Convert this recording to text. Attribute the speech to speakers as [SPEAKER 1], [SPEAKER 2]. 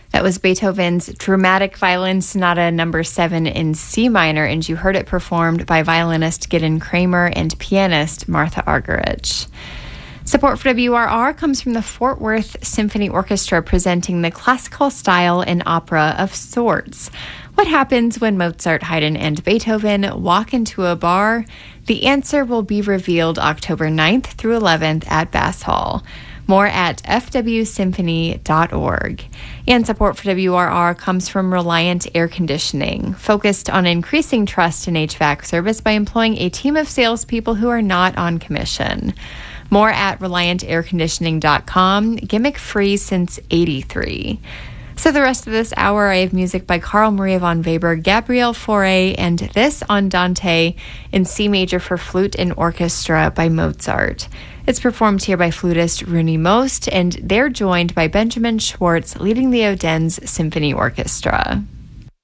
[SPEAKER 1] That was Beethoven's Dramatic Violin Sonata No. 7 in C minor, and you heard it performed by violinist Gideon Kramer and pianist Martha Argerich. Support for WRR comes from the Fort Worth Symphony Orchestra, presenting the classical style in opera of Sorts. What happens when Mozart, Haydn, and Beethoven walk into a bar? The answer will be revealed October 9th through 11th at Bass Hall. More at fwsymphony.org. And support for WRR comes from Reliant Air Conditioning, focused on increasing trust in HVAC service by employing a team of salespeople who are not on commission. More at ReliantAirConditioning.com, gimmick-free since '83. So the rest of this hour, I have music by Carl Maria von Weber, Gabriel Fauré, and this Andante in C major for flute and orchestra by Mozart. It's performed here by flutist Rooney Most, and they're joined by Benjamin Schwartz leading the Odense Symphony Orchestra.